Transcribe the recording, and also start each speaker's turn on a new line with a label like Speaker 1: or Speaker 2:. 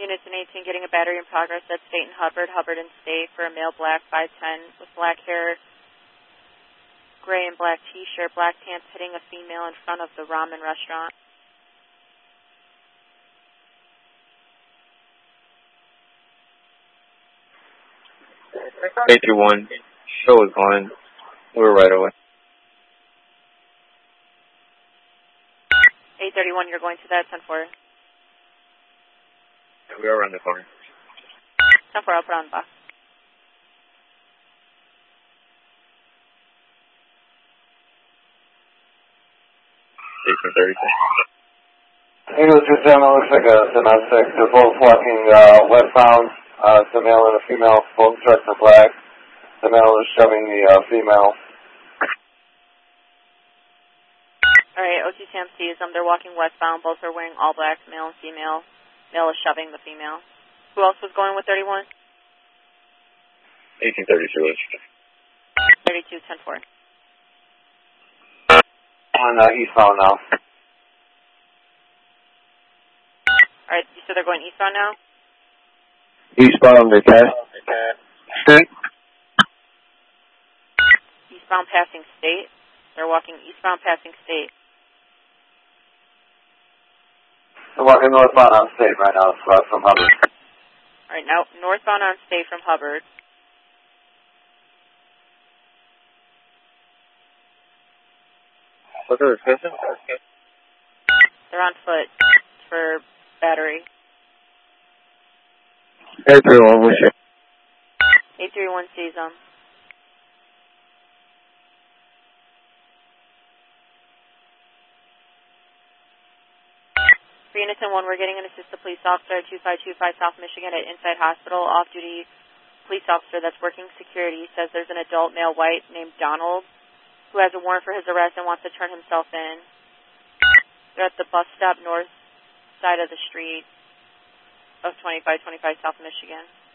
Speaker 1: units in 18 getting a battery in progress at State and Hubbard, Hubbard and State for a male black 5'10 with black hair, gray and black t-shirt, black pants hitting a female in front of the ramen restaurant.
Speaker 2: Eight through one. Show is going. We're right away.
Speaker 1: 831, you're going to that. 10-4.
Speaker 2: Yeah, we are around the corner.
Speaker 1: 10-4, I'll put on the box.
Speaker 3: Eagle 27 looks like a domestic. They're both walking westbound. The male and a female, both dressed in black. The male is shoving the female.
Speaker 1: Alright, OT Sam sees them. They're walking westbound. Both are wearing all black, male and female. Male is shoving the female. Who else was going with 31?
Speaker 2: 1832.
Speaker 1: 32, 10-4.
Speaker 3: On eastbound now.
Speaker 1: Alright, so they're going eastbound now?
Speaker 3: Eastbound, okay. State.
Speaker 1: Eastbound passing State. They're walking eastbound passing State.
Speaker 3: They're walking northbound on State right now from Hubbard.
Speaker 1: Alright, now northbound on State from Hubbard.
Speaker 2: What's the discussion?
Speaker 1: They're on foot for battery.
Speaker 2: 831, what's your?
Speaker 1: 831 sees them. For Unison 1, we're getting an assistant police officer at 2525 South Michigan at Inside Hospital. Off-duty police officer that's working security says there's an adult male white named Donald who has a warrant for his arrest and wants to turn himself in. They're at the bus stop north side of the street of 2525 South Michigan.